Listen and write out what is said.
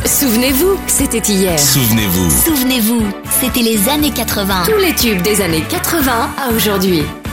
Souvenez-vous, c'était hier. Souvenez-vous. Souvenez-vous, c'était les années 80. Tous les tubes des années 80 à aujourd'hui.